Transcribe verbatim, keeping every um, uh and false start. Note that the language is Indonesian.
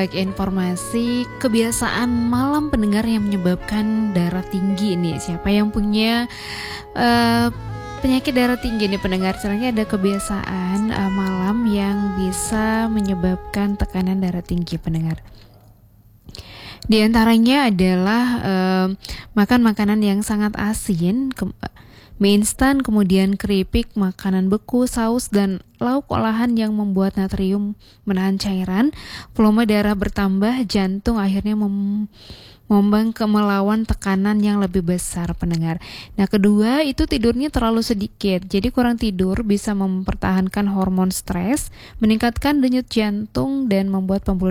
Baik, informasi kebiasaan malam pendengar yang menyebabkan darah tinggi nih. Siapa yang punya uh, penyakit darah tinggi nih pendengar? Sebenarnya ada kebiasaan uh, malam yang bisa menyebabkan tekanan darah tinggi pendengar. Di antaranya adalah uh, makan makanan yang sangat asin, ke- mie instan, kemudian keripik, makanan beku, saus, dan lauk olahan yang membuat natrium menahan cairan, volume darah bertambah, jantung akhirnya mem- membang ke melawan tekanan yang lebih besar pendengar. Nah, kedua itu tidurnya terlalu sedikit, jadi kurang tidur bisa mempertahankan hormon stres, meningkatkan denyut jantung, dan membuat pembuluh